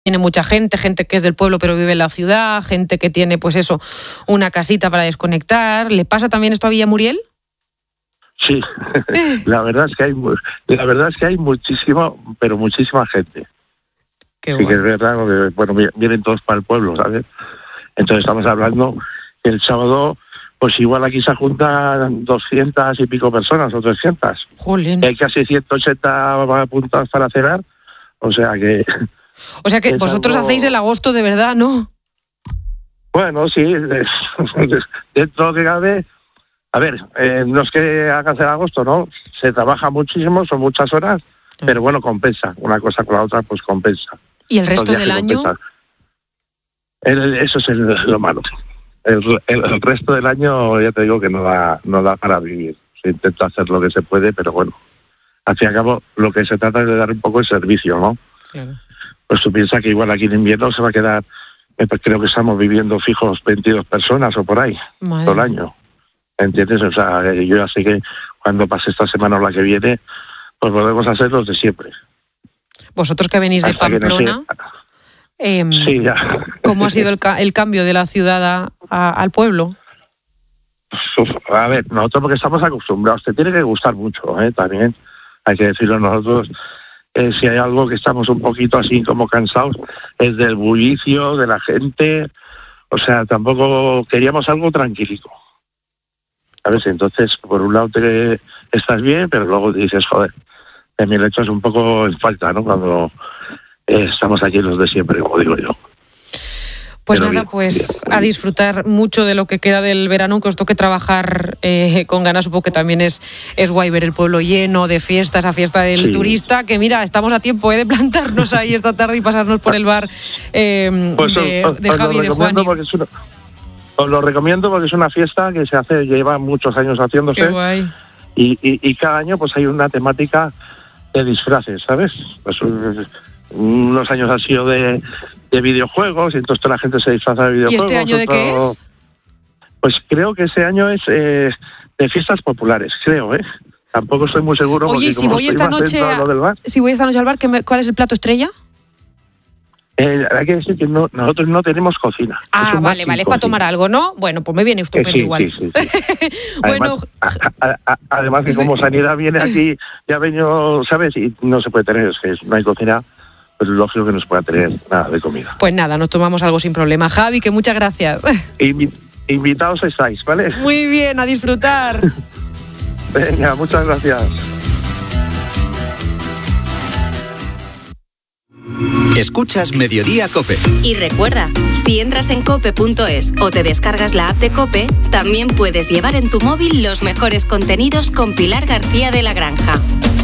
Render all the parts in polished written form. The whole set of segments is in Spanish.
Tiene mucha gente que es del pueblo pero vive en la ciudad, gente que tiene, pues eso, una casita para desconectar. ¿Le pasa también esto a Villamuriel? Sí, la verdad es que hay muchísima, pero muchísima gente. Qué sí, bueno. que es verdad, porque, bueno, vienen todos para el pueblo, ¿sabes? Entonces estamos hablando que el sábado, pues igual aquí se juntan 200 y pico personas o 300. Jolín. Hay casi 180 apuntados para cenar, o sea que vosotros algo... hacéis el agosto de verdad, ¿no? Bueno, sí, dentro de que cabe. A ver, no es que hagas el agosto, ¿no? Se trabaja muchísimo, son muchas horas, pero bueno, compensa. Una cosa con la otra, pues compensa. ¿Y el resto del año? Eso es lo malo. El resto del año, ya te digo que no da para vivir. Se intenta hacer lo que se puede, pero bueno, al fin y al cabo, lo que se trata es de dar un poco de servicio, ¿no? Claro. Pues tú piensas que igual aquí en invierno se va a quedar, creo que estamos viviendo fijos 22 personas o por ahí, todo el año. ¿Entiendes? O sea, yo ya sé que cuando pase esta semana o la que viene, pues podemos hacer los de siempre. Vosotros que venís de Pamplona, sí, ya. ¿Cómo ha sido el cambio de la ciudad al pueblo? A ver, nosotros porque estamos acostumbrados, te tiene que gustar mucho, también, hay que decirlo nosotros. Si hay algo que estamos un poquito así como cansados, es del bullicio, de la gente, o sea, tampoco queríamos algo tranquilito. ¿Sabes? Entonces, por un lado te estás bien, pero luego dices, joder, también le echas un poco en falta, ¿no? Cuando estamos aquí los de siempre, como digo yo. Pues pero nada, pues bien. A disfrutar mucho de lo que queda del verano, que os toque trabajar con ganas, supongo que también es guay ver el pueblo lleno de fiesta, esa fiesta del turista, que mira, estamos a tiempo de plantarnos ahí esta tarde y pasarnos por el bar pues de Javi y de Juan. Os lo recomiendo porque es una fiesta que se hace, lleva muchos años haciéndose. Qué guay. Y cada año pues hay una temática de disfraces, ¿sabes? Pues unos años han sido de videojuegos y entonces toda la gente se disfraza de videojuegos. ¿Y este año de qué es? Pues creo que este año es de fiestas populares, creo, ¿eh? Tampoco estoy muy seguro. Oye, si voy esta noche al bar, ¿cuál es el plato estrella? Hay que decir que nosotros no tenemos cocina. Ah, vale, es para tomar algo, ¿no? Bueno, pues me viene estupendo igual. Sí. Bueno, además que como Sanidad viene aquí, ya venido, ¿sabes? Y no se puede tener, no hay cocina, pues lógico que no se pueda tener nada de comida. Pues nada, nos tomamos algo sin problema. Javi, que muchas gracias. Invitados estáis, ¿vale? Muy bien, a disfrutar. Venga, muchas gracias. Escuchas Mediodía COPE. Y recuerda, si entras en cope.es o te descargas la app de COPE, también puedes llevar en tu móvil los mejores contenidos con Pilar García de la Granja.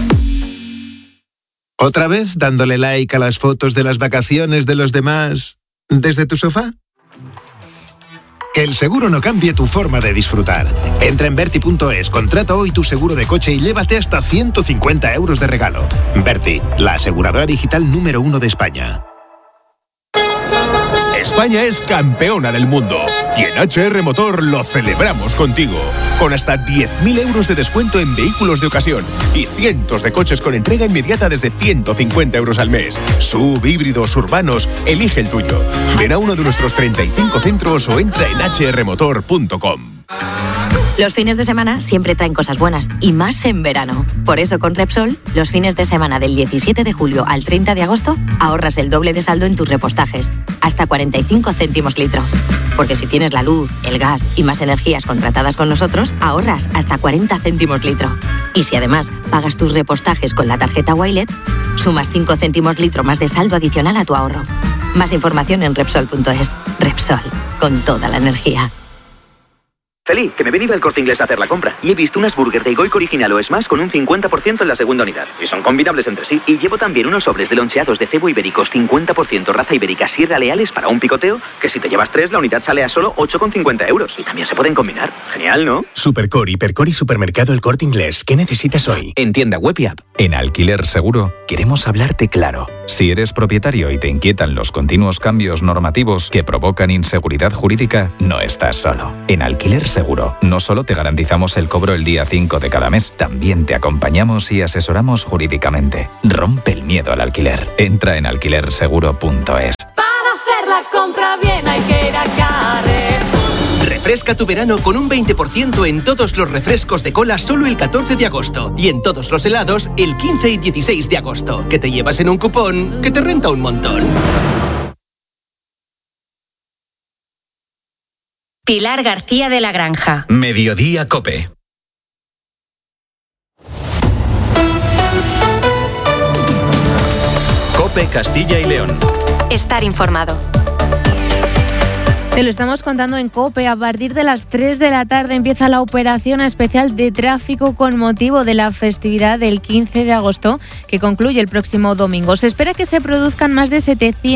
¿Otra vez dándole like a las fotos de las vacaciones de los demás desde tu sofá? Que el seguro no cambie tu forma de disfrutar. Entra en Verti.es, contrata hoy tu seguro de coche y llévate hasta 150 euros de regalo. Verti, la aseguradora digital número 1 de España. España es campeona del mundo y en HR Motor lo celebramos contigo. Con hasta 10.000 euros de descuento en vehículos de ocasión y cientos de coches con entrega inmediata desde 150 euros al mes. SUV, híbridos, urbanos, elige el tuyo. Ven a uno de nuestros 35 centros o entra en hrmotor.com. Los fines de semana siempre traen cosas buenas, y más en verano. Por eso con Repsol, los fines de semana del 17 de julio al 30 de agosto, ahorras el doble de saldo en tus repostajes, hasta 45 céntimos litro. Porque si tienes la luz, el gas y más energías contratadas con nosotros, ahorras hasta 40 céntimos litro. Y si además pagas tus repostajes con la tarjeta Wilet, sumas 5 céntimos litro más de saldo adicional a tu ahorro. Más información en Repsol.es. Repsol, con toda la energía. Feli, que me he venido al Corte Inglés a hacer la compra y he visto unas burger de Goico original o Smash con un 50% en la segunda unidad. Y son combinables entre sí. Y llevo también unos sobres de loncheados de cebo ibéricos 50% raza ibérica Sierra Leales para un picoteo, que si te llevas 3 la unidad sale a solo 8,50 euros. Y también se pueden combinar. Genial, ¿no? Supercore, Hipercore y Supermercado El Corte Inglés. ¿Qué necesitas hoy? En tienda web y app. En Alquiler Seguro queremos hablarte claro. Si eres propietario y te inquietan los continuos cambios normativos que provocan inseguridad jurídica, no estás solo. En Alquiler Seguro Seguro. No solo te garantizamos el cobro el día 5 de cada mes, también te acompañamos y asesoramos jurídicamente. Rompe el miedo al alquiler. Entra en alquilerseguro.es. Para hacer la compra bien hay que ir a Carrefour. Refresca tu verano con un 20% en todos los refrescos de cola solo el 14 de agosto y en todos los helados el 15 y 16 de agosto, que te llevas en un cupón que te renta un montón. Pilar García de la Granja. Mediodía COPE. COPE Castilla y León. Estar informado. Te lo estamos contando en COPE. A partir de las 3 de la tarde empieza la operación especial de tráfico con motivo de la festividad del 15 de agosto, que concluye el próximo domingo. Se espera que se produzcan más de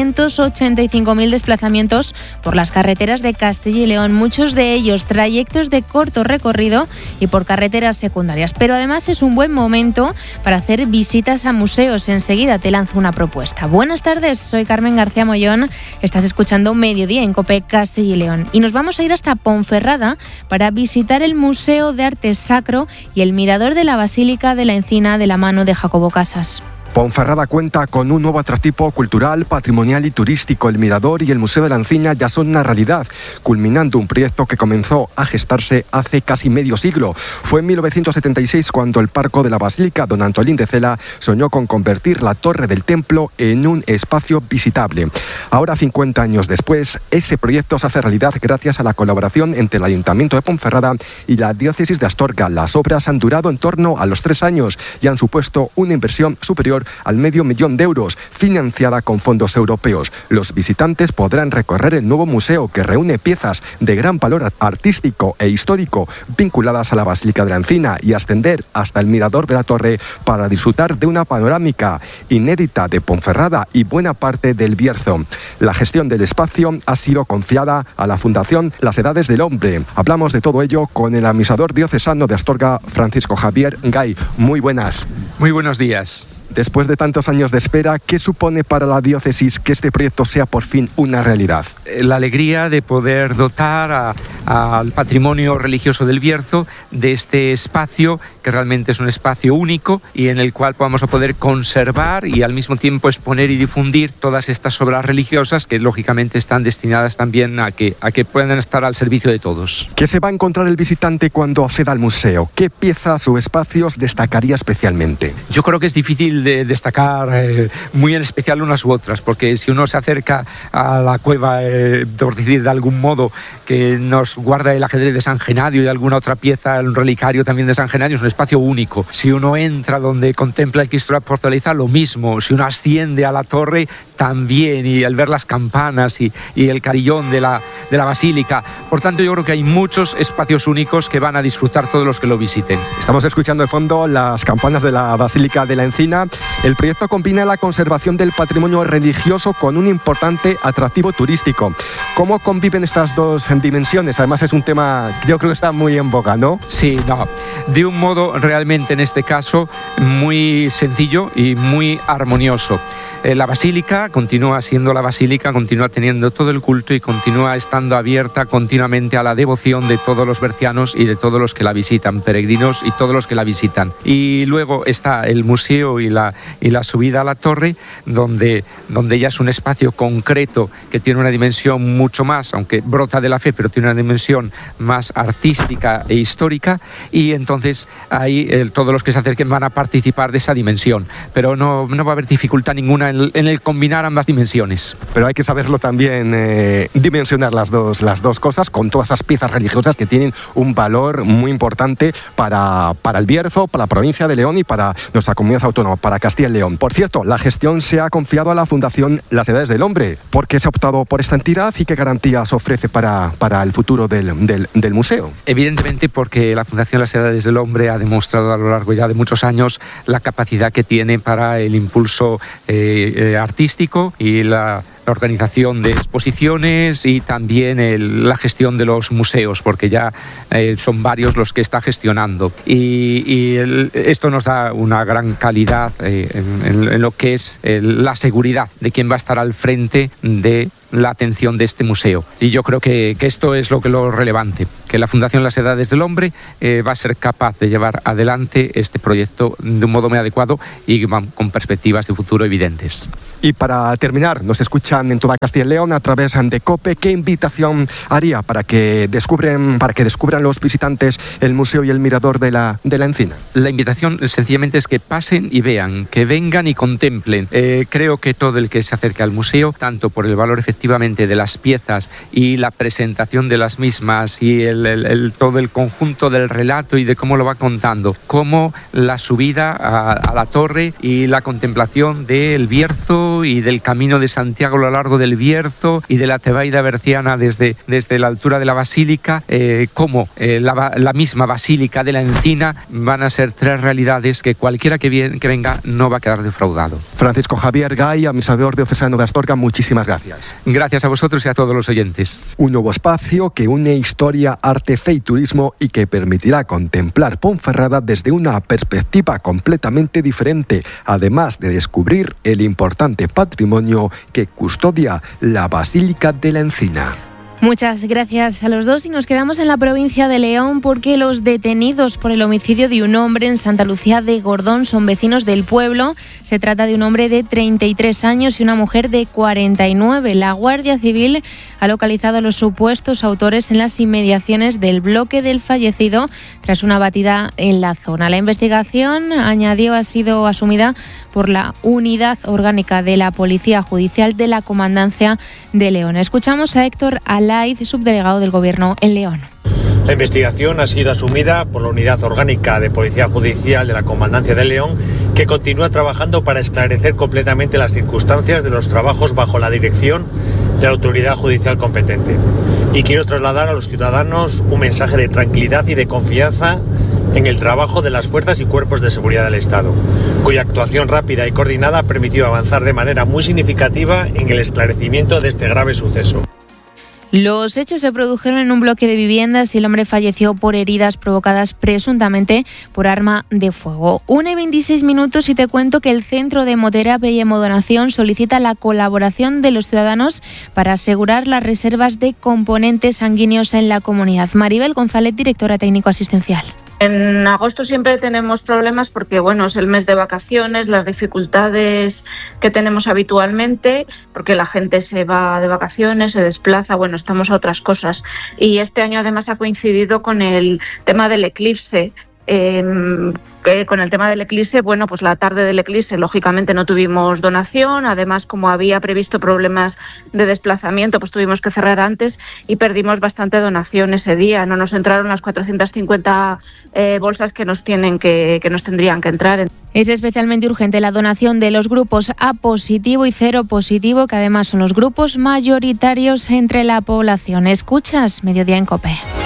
785.000 desplazamientos por las carreteras de Castilla y León, muchos de ellos trayectos de corto recorrido y por carreteras secundarias. Pero además es un buen momento para hacer visitas a museos. Enseguida te lanzo una propuesta. Buenas tardes, soy Carmen García Mollón. Estás escuchando Mediodía en COPE Castilla y León. Y nos vamos a ir hasta Ponferrada para visitar el Museo de Arte Sacro y el Mirador de la Basílica de la Encina de la mano de Jacobo Casas. Ponferrada cuenta con un nuevo atractivo cultural, patrimonial y turístico. El Mirador y el Museo de la Encina ya son una realidad, culminando un proyecto que comenzó a gestarse hace casi medio siglo. Fue en 1976 cuando el párroco de la Basílica, don Antolín de Cela, soñó con convertir la torre del templo en un espacio visitable. Ahora, 50 años después, ese proyecto se hace realidad gracias a la colaboración entre el Ayuntamiento de Ponferrada y la Diócesis de Astorga. Las obras han durado en torno a los 3 años y han supuesto una inversión superior al $500,000 de euros, financiada con fondos europeos. Los visitantes podrán recorrer el nuevo museo, que reúne piezas de gran valor artístico e histórico vinculadas a la Basílica de la Encina, y ascender hasta el Mirador de la Torre para disfrutar de una panorámica inédita de Ponferrada y buena parte del Bierzo. La gestión del espacio ha sido confiada a la Fundación Las Edades del Hombre. Hablamos de todo ello con el administrador diocesano de Astorga, Francisco Javier Gay. Muy buenas. Muy buenos días. Después de tantos años de espera, ¿qué supone para la diócesis que este proyecto sea por fin una realidad? La alegría de poder dotar al patrimonio religioso del Bierzo de este espacio, que realmente es un espacio único y en el cual vamos a poder conservar y al mismo tiempo exponer y difundir todas estas obras religiosas que lógicamente están destinadas también a que puedan estar al servicio de todos. ¿Qué se va a encontrar el visitante cuando acceda al museo? ¿Qué piezas o espacios destacaría especialmente? Yo creo que es difícil de destacar muy en especial unas u otras, porque si uno se acerca a la cueva, por decir de algún modo, que nos guarda el ajedrez de San Genadio y alguna otra pieza, el relicario también de San Genadio, es un espacio único. Si uno entra donde contempla el Cristo de la Portaleza, lo mismo. Si uno asciende a la torre, también, y al ver las campanas y el carillón de la basílica. Por tanto, yo creo que hay muchos espacios únicos que van a disfrutar todos los que lo visiten. Estamos escuchando de fondo las campanas de la Basílica de la Encina. El proyecto combina la conservación del patrimonio religioso con un importante atractivo turístico. ¿Cómo conviven estas dos dimensiones? Además, es un tema que yo creo que está muy en boga, ¿no? Sí, no. De un modo realmente, en este caso, muy sencillo y muy armonioso. La basílica continúa siendo la basílica, continúa teniendo todo el culto y continúa estando abierta continuamente a la devoción de todos los bercianos y de todos los que la visitan, peregrinos y todos los que la visitan. Y luego está el museo y la subida a la torre, donde ya es un espacio concreto que tiene una dimensión mucho más, aunque brota de la fe, pero tiene una dimensión más artística e histórica, y entonces ahí todos los que se acerquen van a participar de esa dimensión, pero no va a haber dificultad ninguna en el combinar ambas dimensiones. Pero hay que saberlo también, dimensionar las dos cosas con todas esas piezas religiosas que tienen un valor muy importante para el Bierzo, para la provincia de León y para nuestra comunidad autónoma, para Castilla y León. Por cierto, la gestión se ha confiado a la Fundación Las Edades del Hombre. ¿Por qué se ha optado por esta entidad y qué garantías ofrece para el futuro del museo? Evidentemente porque la Fundación Las Edades del Hombre ha demostrado a lo largo ya de muchos años la capacidad que tiene para el impulso artístico y la la organización de exposiciones y también la gestión de los museos, porque ya son varios los que está gestionando. Y esto nos da una gran calidad en lo que es la seguridad de quién va a estar al frente de la atención de este museo. Y yo creo que esto es lo relevante, que la Fundación Las Edades del Hombre va a ser capaz de llevar adelante este proyecto de un modo muy adecuado y con perspectivas de futuro evidentes. Y para terminar, nos escuchan en toda Castilla y León a través de COPE. ¿Qué invitación haría para que descubran los visitantes el museo y el mirador de la Encina? La invitación sencillamente es que pasen y vean, que vengan y contemplen. Creo que todo el que se acerque al museo, tanto por el valor efectivamente de las piezas y la presentación de las mismas y todo el conjunto del relato y de cómo lo va contando, como la subida a la torre y la contemplación del Bierzo y del Camino de Santiago a lo largo del Bierzo y de la Tebaida berciana desde la altura de la Basílica, como la misma Basílica de la Encina, van a ser tres realidades que cualquiera que venga no va a quedar defraudado. Francisco Javier Gay, administrador diocesano de Astorga, muchísimas gracias. Gracias a vosotros y a todos los oyentes. Un nuevo espacio que une historia, arte, fe y turismo y que permitirá contemplar Ponferrada desde una perspectiva completamente diferente, además de descubrir el importante patrimonio que custodia la Basílica de la Encina. Muchas gracias a los dos y nos quedamos en la provincia de León porque los detenidos por el homicidio de un hombre en Santa Lucía de Gordón son vecinos del pueblo. Se trata de un hombre de 33 años y una mujer de 49. La Guardia Civil ha localizado a los supuestos autores en las inmediaciones del bloque del fallecido tras una batida en la zona. La investigación, añadió, ha sido asumida por la Unidad Orgánica de la Policía Judicial de la Comandancia de León. Escuchamos a Héctor Alaid, subdelegado del Gobierno en León. La investigación ha sido asumida por la Unidad Orgánica de Policía Judicial de la Comandancia de León, que continúa trabajando para esclarecer completamente las circunstancias de los trabajos bajo la dirección de la autoridad judicial competente. Y quiero trasladar a los ciudadanos un mensaje de tranquilidad y de confianza en el trabajo de las fuerzas y cuerpos de seguridad del Estado, cuya actuación rápida y coordinada ha permitido avanzar de manera muy significativa en el esclarecimiento de este grave suceso. Los hechos se produjeron en un bloque de viviendas y el hombre falleció por heridas provocadas presuntamente por arma de fuego. 1:26 y te cuento que el Centro de Hemoterapia y Hemodonación solicita la colaboración de los ciudadanos para asegurar las reservas de componentes sanguíneos en la comunidad. Maribel González, directora técnico asistencial. En agosto siempre tenemos problemas porque, bueno, es el mes de vacaciones, las dificultades que tenemos habitualmente, porque la gente se va de vacaciones, se desplaza, bueno, estamos a otras cosas. Y este año además ha coincidido con el tema del eclipse. Con el tema del eclipse, bueno, pues la tarde del eclipse lógicamente no tuvimos donación, además como había previsto problemas de desplazamiento, pues tuvimos que cerrar antes y perdimos bastante donación ese día, no nos entraron las 450 bolsas que nos tendrían que entrar. Es especialmente urgente la donación de los grupos A positivo y cero positivo, que además son los grupos mayoritarios entre la población. Escuchas Mediodía en COPE.